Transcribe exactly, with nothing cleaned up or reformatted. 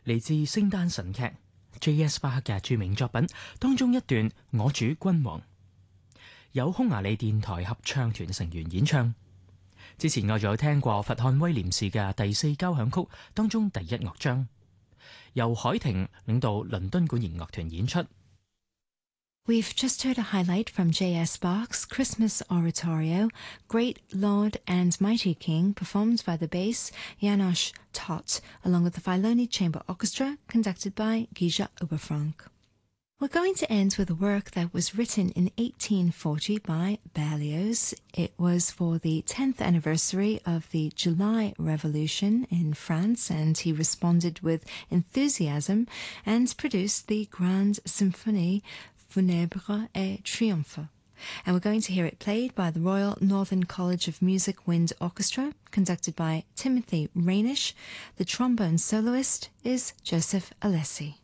嚟自聖誕神劇 J S 巴克嘅著名作品當中一段《我主君王》，有匈牙利電台合唱團成員演唱。之前我仲有聽過佛漢威廉士嘅第四交響曲當中第一樂章，由海婷領導倫敦管弦樂團演出。 We've just heard a highlight from J S Bach's Christmas Oratorio, Great Lord and Mighty King, performed by the bass János Tóth, along with the Filoni Chamber Orchestra, conducted by György Oberfrank. We're going to end with a work that was written in eighteen forty by Berlioz. It was for the tenth anniversary of the July Revolution in France, and he responded with enthusiasm and produced the Grande Symphonie Funèbre et Triomphe. And we're going to hear it played by the Royal Northern College of Music Wind Orchestra, conducted by Timothy Rainish. The trombone soloist is Joseph Alessi.